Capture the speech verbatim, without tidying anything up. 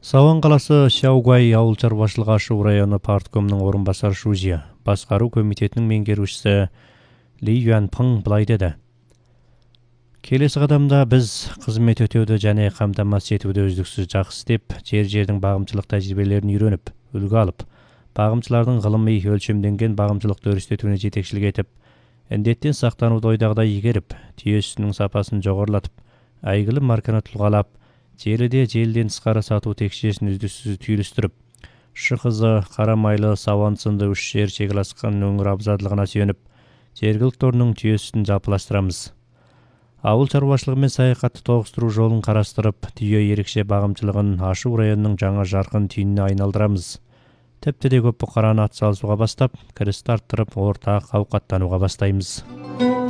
Сауан қаласы Шаугай ауыл шаруашылығы Ашу районы парткомның орынбасар шужия, басқару комитетінің меңгерушісі Ли Юанпың былай деді. Келесі қадамда біз қызмет өтеуді және қамтамасыз етуді үздіксіз жақсы істеп, жер-жердің бағымшылық тәжірибелерін үйреніп, үлгі алып, бағымшылардың ғылыми өлшемденген бағымшылықты өрістетуіне жетекшілік етіп, індеттен сақтануды ойдағыдай игеріп, түйе сүтінің сапасын жоғарылатып, әйгілі марканы тұлғалап, желіде желден тысқары сату текшесін үздіксіз түйілістіріп, шықызы, қара майлы, сауан сынды үш жер шекараласқан өңір абзалдығына сүйеніп, жергілікті орынның түйе сүтін жалпыластырамыз. Ауыл шаруашылығы мен саяхатты тоғыстыру жолын қарастырып, түйе ерекше бағымшылығын Ашу районының жаңа жарқын түйініне айналдырамыз. Тіпті де көп бұқараны атсалысуға бастап, кірісті арттырып, ортақ ауқаттануға бастаймыз.